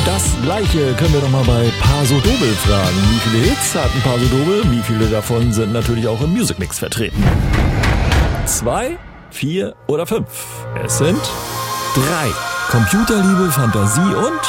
Das Gleiche können wir doch mal bei Paso Doble fragen. Wie viele Hits hatten Paso Doble? Wie viele davon sind natürlich auch im Music Mix vertreten? 2, 4 oder 5? Es sind 3. Computerliebe, Fantasie und